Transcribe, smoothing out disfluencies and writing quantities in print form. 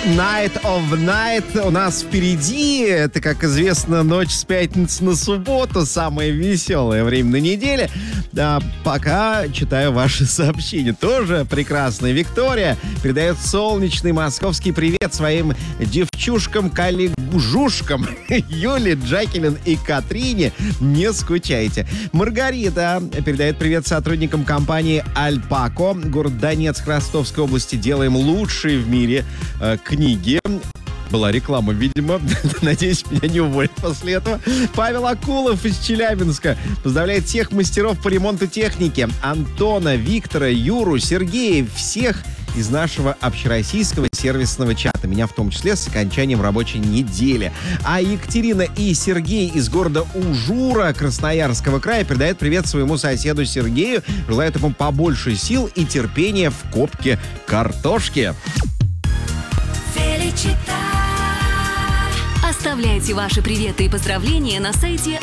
Night of Night у нас впереди. Это, как известно, ночь с пятницы на субботу. Самое веселое время на неделе. Да, пока читаю ваши сообщения. Тоже прекрасная Виктория передает солнечный московский привет своим девчушкам-коллегужушкам Юле, Джакелин и Катрине. Не скучайте. Маргарита передает привет сотрудникам компании «Альпако». Город Донецк, Ростовской области. Делаем лучшие в мире книги. Была реклама, видимо. Надеюсь, меня не уволят после этого. Павел Акулов из Челябинска поздравляет всех мастеров по ремонту техники. Антона, Виктора, Юру, Сергея, всех из нашего общероссийского сервисного чата. Меня в том числе с окончанием рабочей недели. А Екатерина и Сергей из города Ужура Красноярского края передают привет своему соседу Сергею. Желают ему побольше сил и терпения в копке картошки. Оставляйте ваши приветы и поздравления на сайте